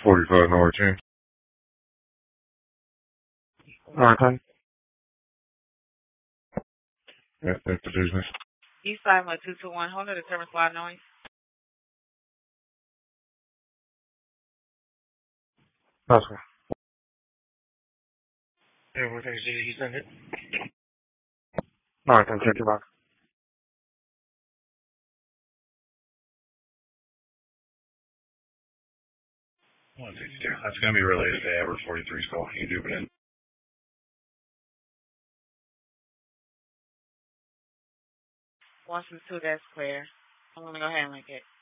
45 North 10. Okay. That's the business. Eastside 221. Hold on, determine slide noise. Okay. Everything's easy, isn't it? Alright, then check it out. 162. That's going to be related to Average 43 call. You do it in. Once and two, that's clear. I'm going to go ahead and link it.